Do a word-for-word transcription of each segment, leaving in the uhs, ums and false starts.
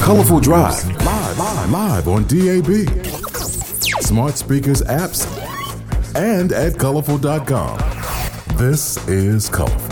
Colorful Drive, live, live, live on D A B, smart speakers, apps, and at colorful dot com. This is Colorful.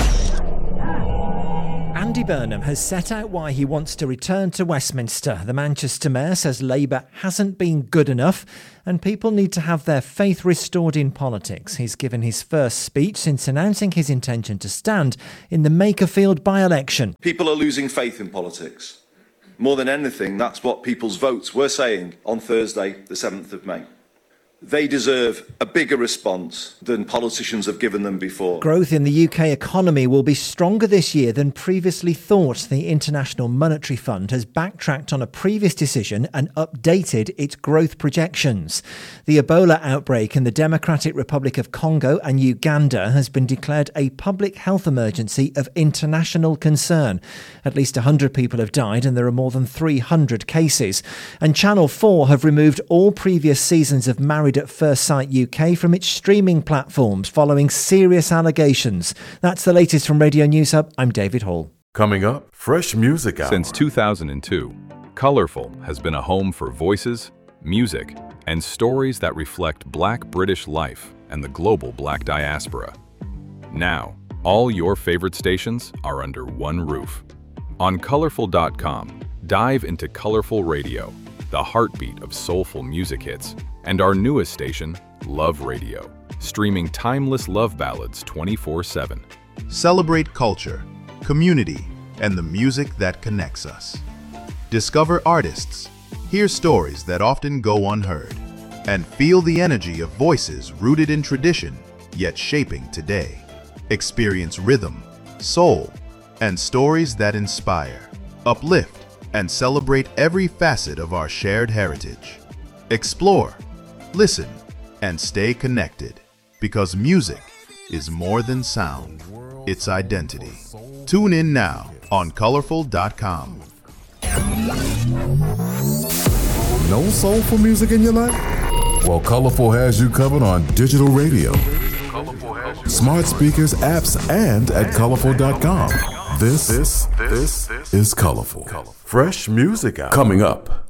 Andy Burnham has set out why he wants to return to Westminster. The Manchester Mayor says Labour hasn't been good enough and people need to have their faith restored in politics. He's given his first speech since announcing his intention to stand in the Makerfield by-election. People are losing faith in politics. More than anything, that's what people's votes were saying on Thursday, the seventh of May. They deserve a bigger response than politicians have given them before. Growth in the U K economy will be stronger this year than previously thought. The International Monetary Fund has backtracked on a previous decision and updated its growth projections. The Ebola outbreak in the Democratic Republic of Congo and Uganda has been declared a public health emergency of international concern. At least one hundred people have died and there are more than three hundred cases. And Channel four have removed all previous seasons of Married at First Sight U K from its streaming platforms following serious allegations. That's the latest from Radio News Hub. I'm David Hall. Coming up, Fresh Music Hour. Since two thousand two, Colourful has been a home for voices, music, and stories that reflect Black British life and the global Black diaspora. Now, all your favorite stations are under one roof. On colorful dot com, dive into Colourful Radio, the heartbeat of soulful music hits, and our newest station, Love Radio, streaming timeless love ballads twenty-four seven. Celebrate culture, community, and the music that connects us. Discover artists, hear stories that often go unheard, and feel the energy of voices rooted in tradition, yet shaping today. Experience rhythm, soul, and stories that inspire, uplift, and celebrate every facet of our shared heritage. Explore, listen, and stay connected, because music is more than sound, it's identity. Tune in now on colorful dot com. No soulful music in your life? Well, Colorful has you covered on digital radio, smart speakers, apps, and at colorful dot com. This, this, this is Colorful. Fresh Music Hour. Coming up.